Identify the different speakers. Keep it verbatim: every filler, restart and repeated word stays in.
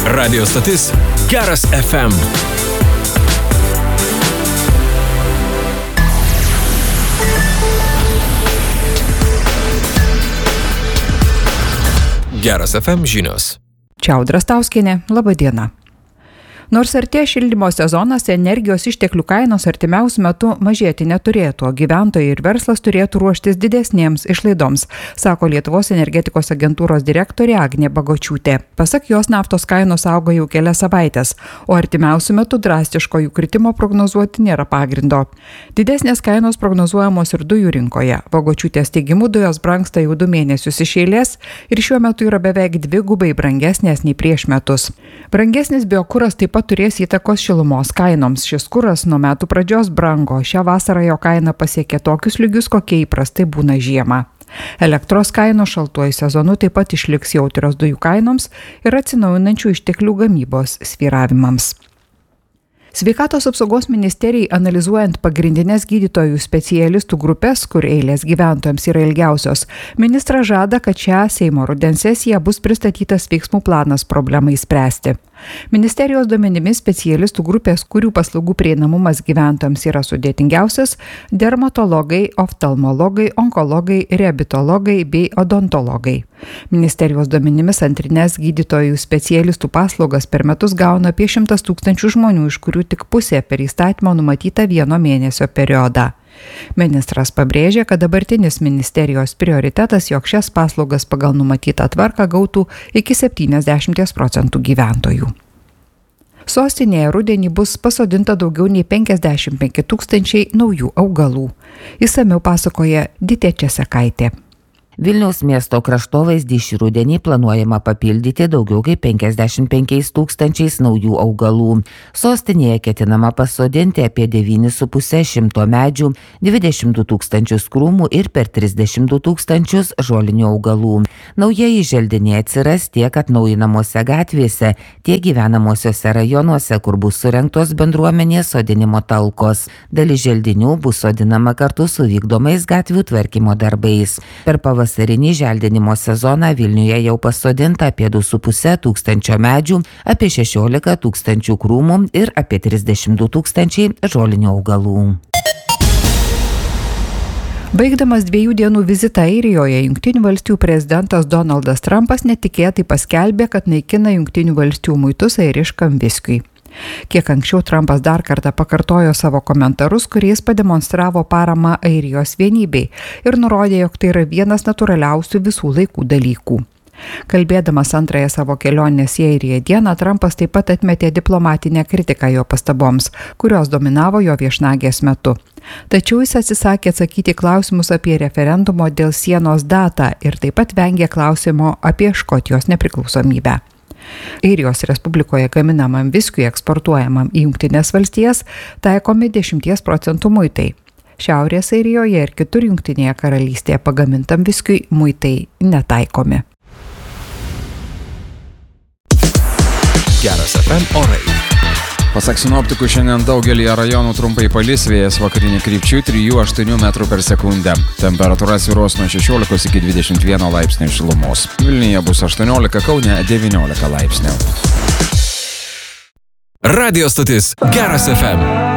Speaker 1: Radio stotis Geras F M. Geras F M žinios.
Speaker 2: Čia Audra Stauskienė, laba diena. Nors artėja šildymo sezonas, energijos išteklių kainos artimiausiu metu mažėti neturėtų, o gyventojai ir verslas turėtų ruoštis didesnėms išlaidoms, sako Lietuvos energetikos agentūros direktorė Agnė Bagočiūtė. Pasak jos, naftos kainos auga jau kelias savaitės, o artimiausiu metu drastiško jų kritimo prognozuoti nėra pagrindo. Didesnės kainos prognozuojamos ir dujų rinkoje. Bagočiūtės teigimu, dujos brangsta jau du mėnesius iš eilės ir šiuo metu yra beveik dvigubai brangesnės nei prieš metus. Brangesnis biokuras taip pat turės įtakos šilumos kainoms. Šis kuras nuo metų pradžios brango. Šią vasarą jo kaina pasiekė tokius lygius, kokie įprastai būna žiemą. Elektros kainos šaltuoju sezonu taip pat išliks jautrios dujų kainoms ir atsinaujinančių išteklių gamybos svyravimams. Sveikatos apsaugos ministerijai analizuojant pagrindinės gydytojų specialistų grupės, kur eilės gyventojams yra ilgiausios, ministras žada, kad šią Seimo rudens sesiją bus pristatytas veiksmų planas problemai spręsti. Ministerijos duomenimis specialistų grupės, kurių paslaugų prieinamumas gyventojams yra sudėtingiausias, dermatologai, oftalmologai, onkologai, reabitologai bei odontologai. Ministerijos duomenimis antrinės gydytojų specialistų paslaugas per metus gauna apie šimtas tūkstančių žmonių, iš kurių tik pusė per įstatymą numatytą vieno mėnesio periodą. Ministras pabrėžė, kad dabartinis ministerijos prioritetas, jog šias paslaugas pagal numatytą tvarką gautų iki septyniasdešimt procentų gyventojų. Sostinėje rudenį bus pasodinta daugiau nei penkiasdešimt penki tūkstančiai naujų augalų. Išsamiau pasakoja Ditė Česekaitė.
Speaker 3: Vilniaus miesto kraštovaizdį šį rudenį planuojama papildyti daugiau kaip penkiasdešimt penkiais tūkstančiais naujų augalų. Sostinėje ketinama pasodinti apie devynis su puse šimto medžių, dvidešimt du tūkstančius krūmų ir per trisdešimt du tūkstančius žolinių augalų. Naujieji želdiniai atsiras tiek atnaujinamuose gatvėse, tiek gyvenamosiuose rajonuose, kur bus surengtos bendruomenės sodinimo talkos. Dalis želdinių bus sodinama kartu su vykdomais gatvių tvarkymo darbais. Per pavasarį Vasarinį želdinimo sezoną Vilniuje jau pasodinta apie du su puse tūkstančio medžių, apie šešiolika tūkstančių krūmų ir apie trisdešimt du tūkstančiai žolinių augalų.
Speaker 2: Baigdamas dviejų dienų vizitą Airijoje, Jungtinių valstijų prezidentas Donaldas Trumpas netikėtai paskelbė, kad naikina Jungtinių valstijų muitus airiškam viskiui. Kiek anksčiau Trumpas dar kartą pakartojo savo komentarus, kuriais pademonstravo paramą Airijos vienybei ir nurodė, jog tai yra vienas natūraliausių visų laikų dalykų. Kalbėdamas antrąją savo kelionės į Airiją dieną, Trumpas taip pat atmetė diplomatinę kritiką jo pastaboms, kurios dominavo jo viešnagės metu. Tačiau jis atsisakė atsakyti klausimus apie referendumo dėl sienos datą ir taip pat vengė klausimo apie Škotijos nepriklausomybę. Airijos Respublikoje gaminamam viskiui eksportuojamam į Jungtines valstijas taikomi dešimties procentų muitai. Šiaurės Airijoje ir kitur Jungtinėje karalystėje pagamintam viskiui muitai netaikomi.
Speaker 1: Geras F M orai.
Speaker 4: Pasak sinoptikų, šiandien daugelyje rajonų trumpai palis, vėjas vakarinių krypčių trijų aštuonių metrų per sekundę. Temperatūra svyruos nuo šešiolikos iki dvidešimt vieno laipsnių šilumos. Vilniuje bus aštuoniolika, Kaune devyniolika laipsnių.
Speaker 1: Radio stotis Geras F M.